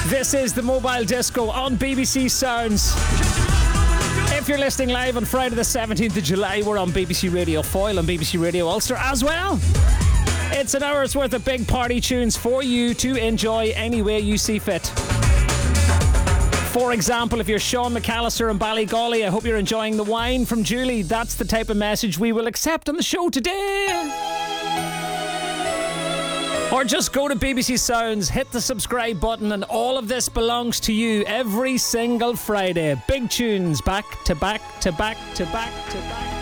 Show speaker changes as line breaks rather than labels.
This is the Mobile Disco on BBC Sounds. If you're listening live on Friday the 17th of July, we're on BBC Radio Foyle and BBC Radio Ulster as well. It's an hour's worth of big party tunes for you to enjoy any way you see fit. For example, if you're Sean McAllister and Ballygolly, I hope you're enjoying the wine from Julie. That's the type of message we will accept on the show today. Or just go to BBC Sounds, hit the subscribe button, and all of this belongs to you every single Friday. Big tunes, back to back to back to back to back.